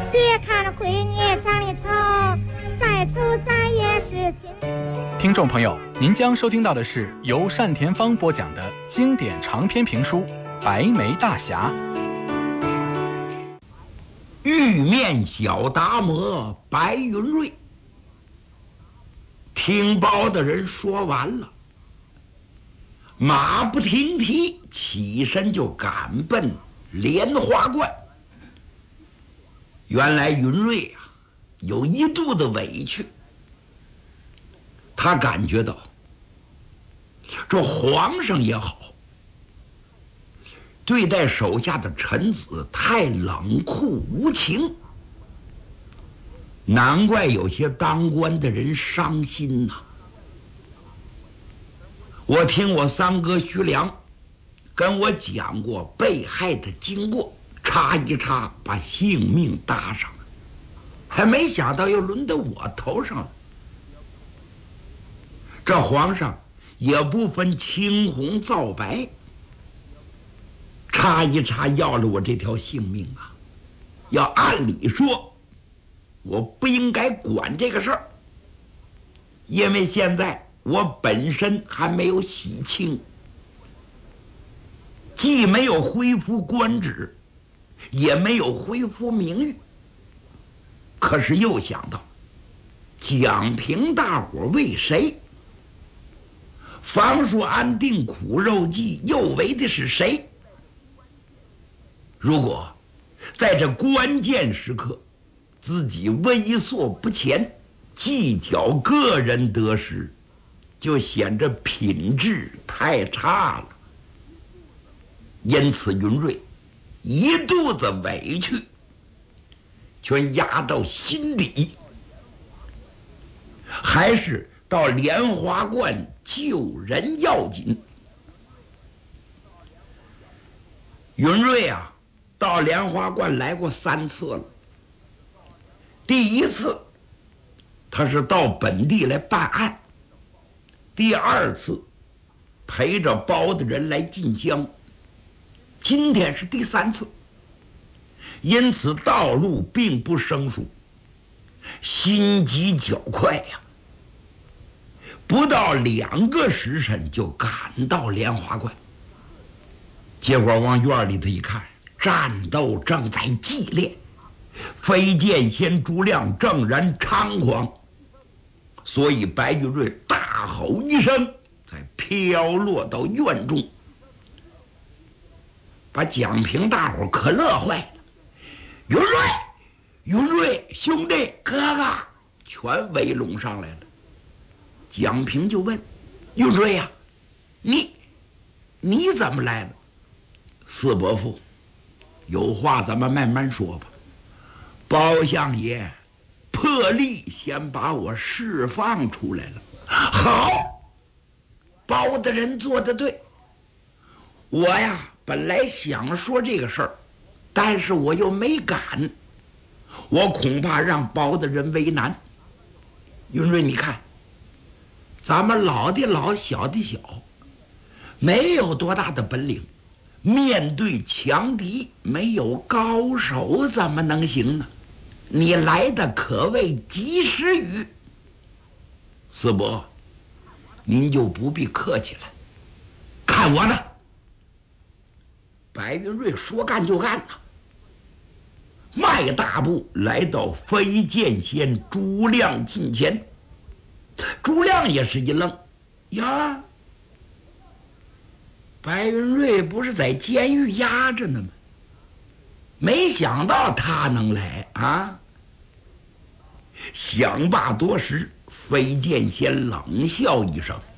别看闺女长得丑，再丑咱也是亲。 听众朋友，您将收听到的是由单田芳播讲的经典长篇评书《白眉大侠》。 玉面小达摩白云瑞，听包的人说完了，马不停蹄起身就赶奔莲花观。原来云瑞啊有一肚子委屈，他感觉到这皇上也好，对待手下的臣子太冷酷无情，难怪有些当官的人伤心呐。我听我三哥徐良跟我讲过被害的经过，插一插把性命搭上了，还没想到又轮到我头上了。这皇上也不分青红皂白，插一插要了我这条性命啊！要按理说，我不应该管这个事儿，因为现在我本身还没有喜庆，既没有恢复官职，也没有恢复名誉。可是又想到，蒋平大伙为谁？房叔安定苦肉计又为的是谁？如果在这关键时刻自己畏缩不前，计较个人得失，就显着品质太差了。因此云瑞一肚子委屈全压到心底，还是到莲花观救人要紧。云瑞啊到莲花观来过3次了。第一次他是到本地来办案，第2次陪着包的人来进香，今天是第3次，因此道路并不生疏，心急脚快呀，不到2个时辰就赶到莲花观。结果往院里头一看，战斗正在激烈，飞剑仙朱亮正然猖狂，所以白玉瑞大吼一声，才飘落到院中，把蒋平大伙可乐坏了。云瑞，云瑞兄弟哥哥全围拢上来了。蒋平就问云瑞呀，你怎么来了？四伯父，有话咱们慢慢说吧。包相爷破例先把我释放出来了。好，包大人做得对。我呀本来想说这个事儿，但是我又没敢，我恐怕让包大人为难。云瑞，你看咱们老的老，小的小，没有多大的本领，面对强敌没有高手怎么能行呢？你来的可谓及时雨。四伯，您就不必客气了，看我的。白云瑞说干就干呐，迈大步来到飞剑仙朱亮近前。朱亮也是一愣，呀，白云瑞不是在监狱压着呢吗？没想到他能来啊！想罢多时，飞剑仙冷笑一声：“